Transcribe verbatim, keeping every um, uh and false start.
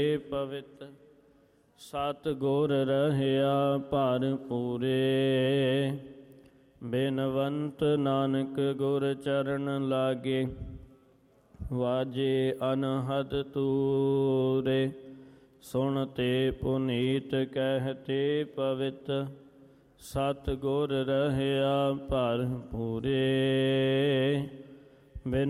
ਪਵਿੱਤ ਸਤ ਗੁਰ ਰਹਿਆ ਭਰਪੂਰੇ। ਬਿਨਵੰਤ ਨਾਨਕ ਗੁਰ ਚਰਨ ਲਾਗੇ, ਵਾਜੇ ਅਨਹਦ ਤੂਰੇ। ਸੁਣ ਤੇ ਪੁਨੀਤ ਕਹਿਤੇ ਪਵਿੱਤ, ਸਤ ਗੁਰ ਰਹਿਆ ਭਰਪੂਰੇ। ਬਿਨ